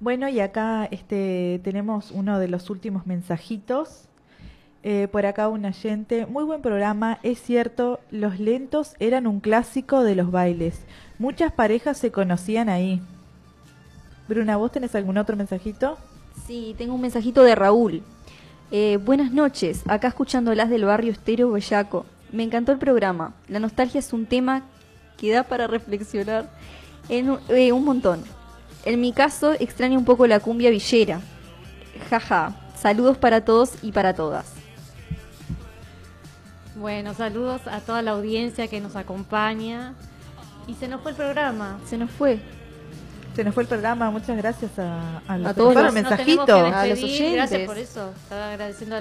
Bueno, y acá tenemos uno de los últimos mensajitos. Por acá un oyente. Muy buen programa, es cierto, los lentos eran un clásico de los bailes. Muchas parejas se conocían ahí. Bruna, ¿vos tenés algún otro mensajito? Sí, tengo un mensajito de Raúl. Buenas noches, acá escuchando las del barrio Estero Bellaco. Me encantó el programa. La nostalgia es un tema que da para reflexionar un montón. En mi caso, extraño un poco la cumbia villera. Jaja, saludos para todos y para todas. Bueno, saludos a toda la audiencia que nos acompaña. Y se nos fue el programa. Se nos fue. Se nos fue el programa, muchas gracias a los todos los mensajitos. Nos tenemos que a los despedir. Gracias oyentes. por eso. Estaba agradeciendo